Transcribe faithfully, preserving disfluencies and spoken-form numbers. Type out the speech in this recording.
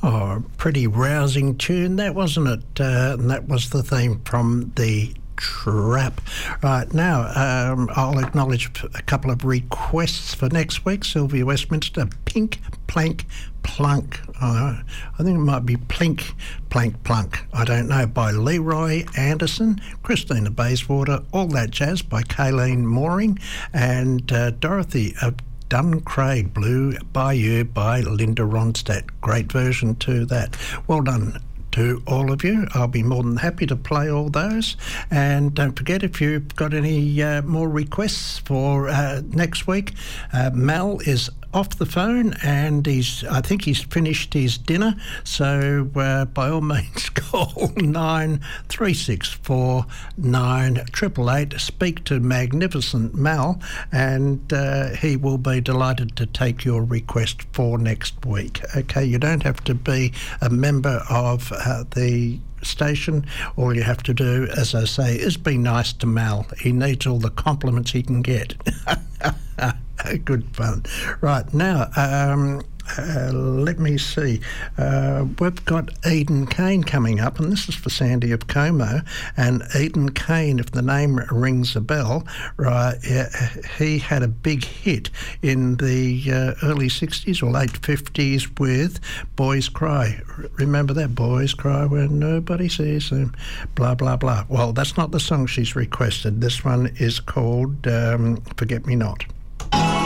Oh, pretty rousing tune, that wasn't it? Uh, and that was the theme from the Trap. Right, now um, I'll acknowledge a couple of requests for next week. Sylvia Westminster, Pink Plank Plunk. Uh, I think it might be Plink Plank Plunk. I don't know. By Leroy Anderson, Christina Bayswater, All That Jazz by Kayleen Mooring, and uh, Dorothy of Duncraig, Blue Bayou by Linda Ronstadt. Great version to that. Well done to all of you. I'll be more than happy to play all those. And don't forget, if you've got any uh, more requests for uh, next week, uh, Mal is off the phone and he's I think he's finished his dinner, so uh, by all means call nine three six four nine eight eight eight, speak to Magnificent Mal, and uh, he will be delighted to take your request for next week. Okay, you don't have to be a member of uh, the station. All you have to do, as I say, is be nice to Mal. He needs all the compliments he can get. Good fun. Right, now, um, uh, let me see. Uh, we've got Eden Kane coming up, and this is for Sandy of Como. And Eden Kane, if the name rings a bell, right, uh, he had a big hit in the uh, early sixties or late fifties with Boys Cry. Remember that? Boys Cry when nobody sees them, blah, blah, blah. Well, that's not the song she's requested. This one is called um, Forget Me Not.